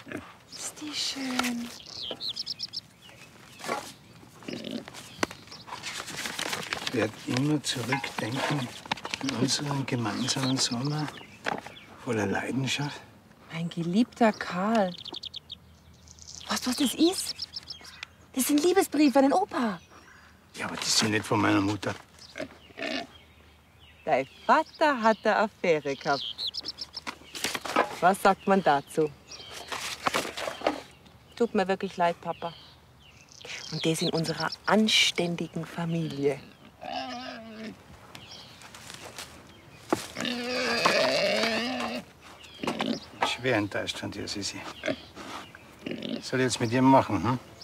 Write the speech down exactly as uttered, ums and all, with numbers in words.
Ist die schön. Ich werde immer zurückdenken an unseren gemeinsamen Sommer voller Leidenschaft. Mein geliebter Karl. Weißt du, was das ist? Das sind Liebesbriefe an den Opa. Ja, aber das sind nicht von meiner Mutter. Dein Vater hat eine Affäre gehabt. Was sagt man dazu? Tut mir wirklich leid, Papa. Und das in unserer anständigen Familie. Schwer enttäuscht von dir, Sissi. Was soll ich jetzt mit dir machen, hm?